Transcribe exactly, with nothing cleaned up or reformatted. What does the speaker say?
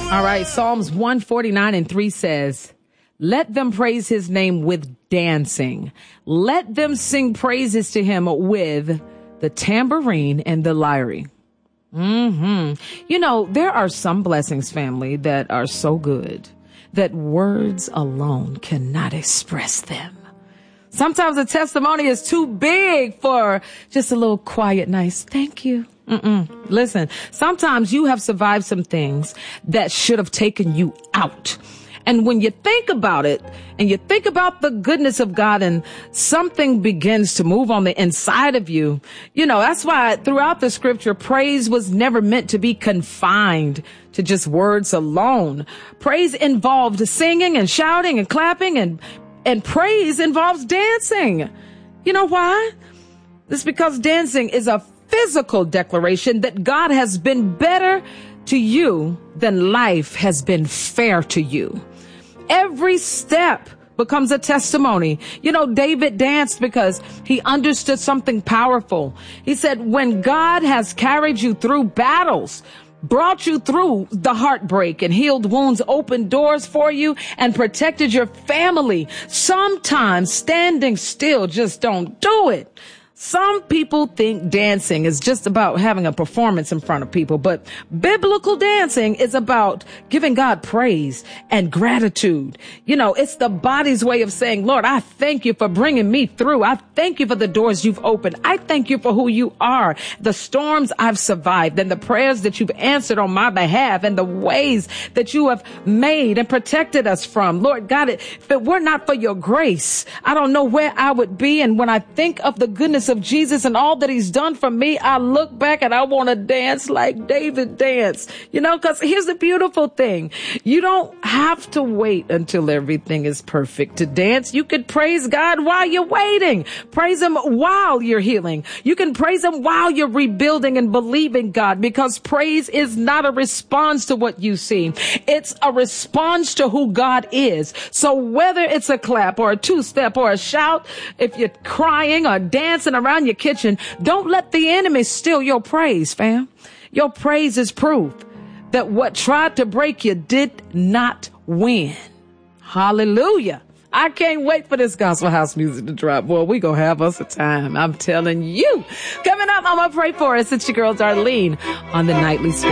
All right. Psalms one forty-nine and three says, let them praise his name with dancing. Let them sing praises to him with the tambourine and the lyre. Mm-hmm. You know, there are some blessings, family, that are so good that words alone cannot express them. Sometimes a testimony is too big for just a little quiet, nice thank you. Mm-mm. Listen, sometimes you have survived some things that should have taken you out. And when you think about it and you think about the goodness of God and something begins to move on the inside of you, you know, that's why throughout the scripture, praise was never meant to be confined to just words alone. Praise involved singing and shouting and clapping, and, and praise involves dancing. You know why? It's because dancing is a physical declaration that God has been better to you than life has been fair to you. Every step becomes a testimony. You know, David danced because he understood something powerful. He said, when God has carried you through battles, brought you through the heartbreak and healed wounds, opened doors for you and protected your family, sometimes standing still just don't do it. Some people think dancing is just about having a performance in front of people, but biblical dancing is about giving God praise and gratitude. You know, it's the body's way of saying, Lord, I thank you for bringing me through. I thank you for the doors you've opened. I thank you for who you are, the storms I've survived and the prayers that you've answered on my behalf and the ways that you have made and protected us from. Lord God, if it were not for your grace, I don't know where I would be. And when I think of the goodness of Jesus and all that he's done for me, I look back and I want to dance like David danced, you know, because here's the beautiful thing. You don't have to wait until everything is perfect to dance. You could praise God while you're waiting. Praise him while you're healing. You can praise him while you're rebuilding and believing God, because praise is not a response to what you see. It's a response to who God is. So whether it's a clap or a two-step or a shout, if you're crying or dancing around your kitchen, don't let the enemy steal your praise, fam. Your praise is proof that what tried to break you did not win. Hallelujah. I can't wait for this gospel house music to drop. Boy, we gonna have us a time. I'm telling you. Coming up, I'm gonna pray for us. It's your girl Darlene on the Nightly Spirit.